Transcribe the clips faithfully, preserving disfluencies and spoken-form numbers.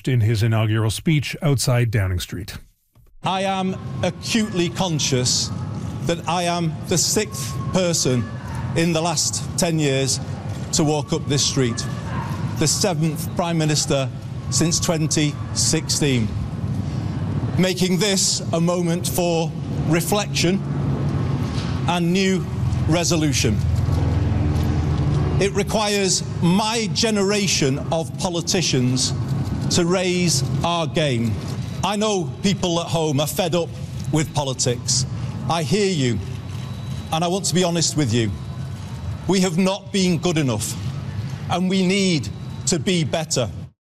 urged in his inaugural speech outside Downing Street. I am acutely conscious that I am the sixth person in the last ten years to walk up this street, the seventh Prime Minister since twenty sixteen, making this a moment for reflection and new resolution. It requires my generation of politicians to raise our game. I know people at home are fed up with politics. I hear you, and I want to be honest with you. We have not been good enough, and we need to be better.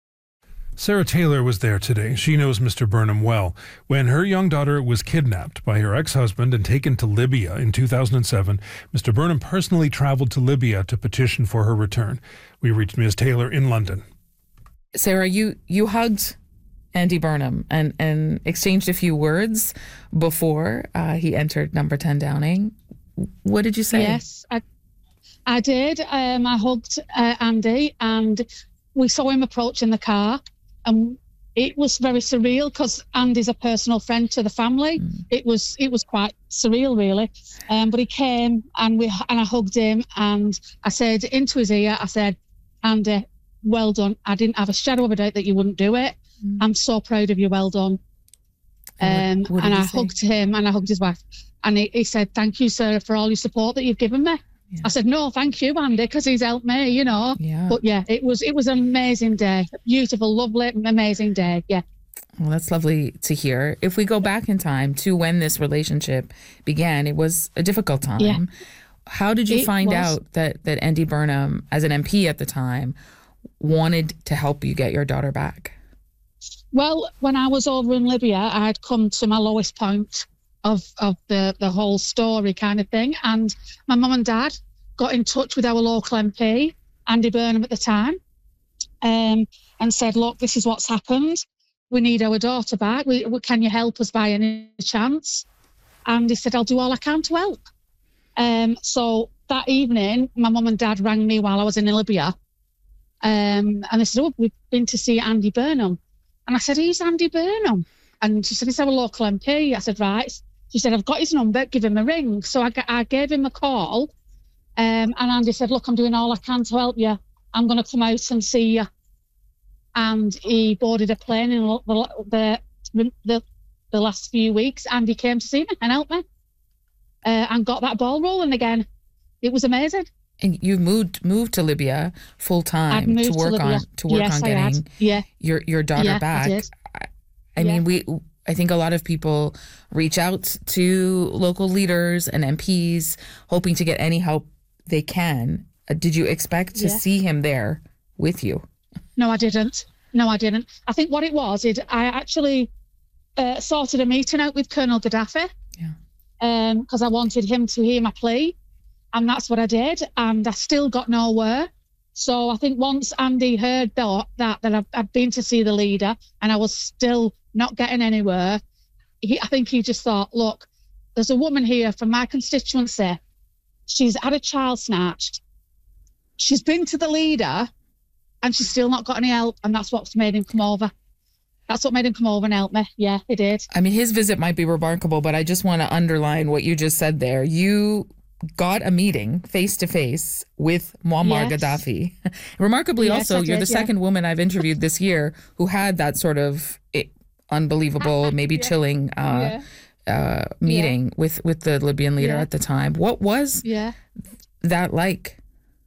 Sarah Taylor was there today. She knows Mister Burnham well. When her young daughter was kidnapped by her ex-husband and taken to Libya in two thousand seven, Mister Burnham personally traveled to Libya to petition for her return. We reached Miz Taylor in London. Sarah, you, you hugged Andy Burnham and, and exchanged a few words before uh, he entered number ten Downing. What did you say? Yes, I, I did. Um, I hugged uh, Andy, and we saw him approach in the car, and it was very surreal because Andy's a personal friend to the family. Mm. It was it was quite surreal, really. Um, but he came, and we and I hugged him, and I said into his ear, I said, "Andy, well done. I didn't have a shadow of a doubt that you wouldn't do it. Mm. I'm so proud of you. Well done." Um, what, what and I say? hugged him, and I hugged his wife, and he, he said, "Thank you, Sarah, for all your support that you've given me." Yeah. I said, "No, thank you, Andy, because he's helped me, you know." Yeah. But yeah, it was it was an amazing day. Beautiful, lovely, amazing day. Yeah. Well, that's lovely to hear. If we go back in time to when this relationship began, it was a difficult time. Yeah. How did you it find was. out that, that Andy Burnham, as an M P at the time, wanted to help you get your daughter back? Well, when I was over in Libya, I had come to my lowest point of of the, the whole story kind of thing. And my mum and dad got in touch with our local M P, Andy Burnham at the time, um, and said, "Look, this is what's happened. We need our daughter back. We, we, can you help us by any chance?" And he said, "I'll do all I can to help." Um, so that evening, my mum and dad rang me while I was in Libya. Um, and they said, "Oh, we've been to see Andy Burnham." And I said, "Who's Andy Burnham?" And she said, "He's our local M P." I said, "Right." She said, "I've got his number, give him a ring." So I, I gave him a call, um, and Andy said, "Look, I'm doing all I can to help you. I'm going to come out and see you." And he boarded a plane in the, the, the, the last few weeks. Andy came to see me and help me uh, and got that ball rolling again. It was amazing. And you moved moved to Libya full time to work to on to work yes, on getting yeah. your your daughter yeah, back. I, did. I, I yeah. mean, we I think a lot of people reach out to local leaders and M Ps hoping to get any help they can. Uh, did you expect to yeah. see him there with you? No, I didn't. No, I didn't. I think what it was, it I actually uh, sorted a meeting out with Colonel Gaddafi. Yeah. Um, because I wanted him to hear my plea. And that's what I did, and I still got nowhere. So I think once Andy heard that, that, that I'd, I'd been to see the leader and I was still not getting anywhere, he, I think he just thought, look, there's a woman here from my constituency. She's had a child snatched. She's been to the leader and she's still not got any help, and that's what's made him come over. That's what made him come over and help me. Yeah, he did. I mean, his visit might be remarkable, but I just want to underline what you just said there. You got a meeting face-to-face with Muammar yes. Gaddafi. Remarkably, yes, also, did, you're the yeah. second woman I've interviewed this year who had that sort of it, unbelievable, maybe yeah. chilling uh, yeah. uh, meeting yeah. with, with the Libyan leader yeah. at the time. What was yeah. that like?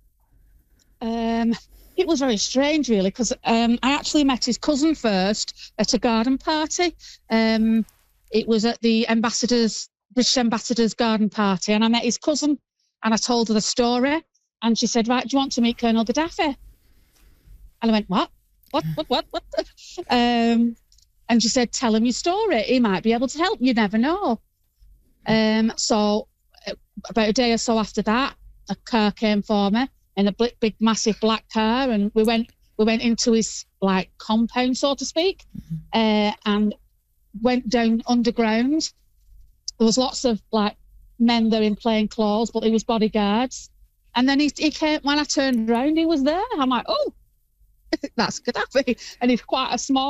Um, it was very strange, really, because um, I actually met his cousin first at a garden party. Um, it was at the ambassador's British ambassador's garden party, and I met his cousin and I told her the story, and she said, "Right, do you want to meet Colonel Gaddafi?" And I went, what? What, what, what, what? um, and she said, "Tell him your story. He might be able to help. You never know." Um, so about a day or so after that, a car came for me in a big, big massive black car, and we went we went into his like compound, so to speak, mm-hmm. uh, and went down underground. There was lots of like men there in plain clothes, but he was bodyguards. And then he, he came, when I turned around, he was there. I'm like, oh, that's Gaddafi. And he's quite a small